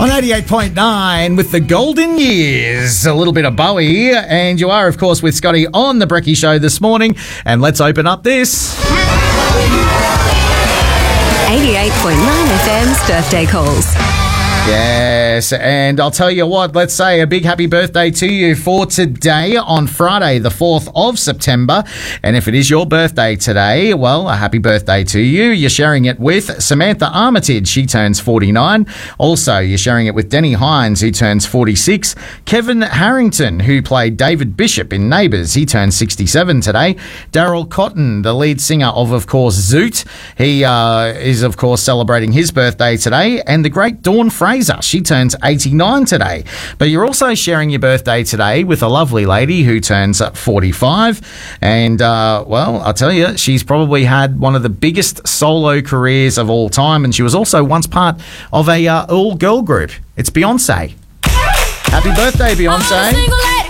On 88.9 with the Golden Years, a little bit of Bowie, and you are, of course, with Scotty on the Brekkie Show this morning. And let's open up this 88.9 FM's birthday calls. Yes, and I'll tell you what, let's say a big happy birthday to you for today on Friday, the 4th of September. And if it is your birthday today, well, a happy birthday to you. You're sharing it with Samantha Armitage. She turns 49. Also, you're sharing it with Denny Hines, who turns 46. Kevin Harrington, who played David Bishop in Neighbours. He turns 67 today. Daryl Cotton, the lead singer of course, Zoot. He is, of course, celebrating his birthday today. And the great Dawn Fraser, she turns 89 today. But you're also sharing your birthday today with a lovely lady who turns 45. And, well, I'll tell you, she's probably had one of the biggest solo careers of all time. And she was also once part of a all-girl group. It's Beyonce. Happy birthday, Beyonce.